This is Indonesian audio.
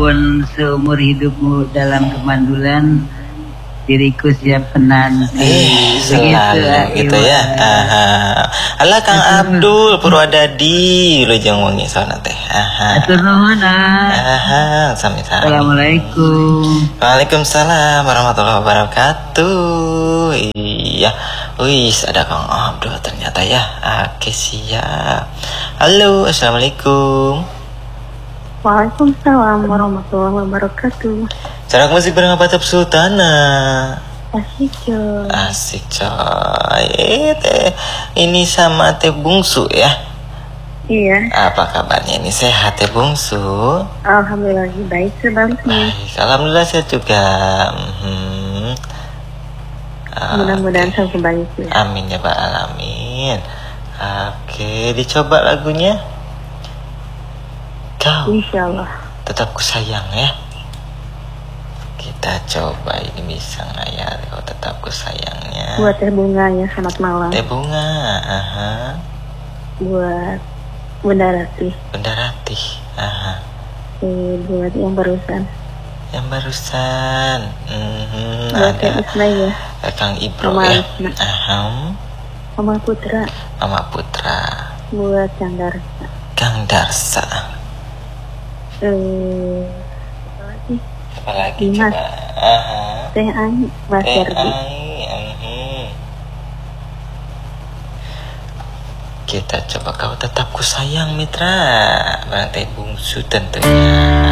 walaupun seumur hidupmu dalam kemandulan, diriku siap menanti. Selalu gitu ya. Alah Kang Abdul Purwadadi lu jeung wengi sawana teh. Atur nuhun. Sami-sami. Assalamualaikum. Waalaikumsalam warahmatullahi wabarakatuh. Iya. Wis ada Kang Abdul ternyata ya. Oke siap. Halo, assalamualaikum. Waalaikumsalam warahmatullahi wabarakatuh. Cara musik bareng apa Sultana? Asik coy. Asik coy. Ini sama Teh Bungsu ya? Iya. Apa kabarnya ini, sehat Teh Bungsu? Alhamdulillah baik sebantu. Baik, alhamdulillah saya juga. Mudah-mudahan selalu baik ya. Amin ya Pak, alamin. Oke, dicoba lagunya. Kau Insyaallah. tetap ku sayang ya. Kita coba ini bisa nggak ya, kau tetap ku sayangnya. Buat Teh Bunga ya, selamat malam. Teh Bunga, Buat Bunda Ratih. Bunda Ratih, Buat yang barusan. Yang barusan, Buat ada Teh Ismail ya. Kang Ibro Mama ya. Isma. Mama Mama Putra. Buat Kang Darsa. Kang Darsa. Apalagi Dimas. coba. Teh Ani, Mas Serdi. Kita coba kau tetap ku sayang Mitra. Barang Teh Bungsu tentunya.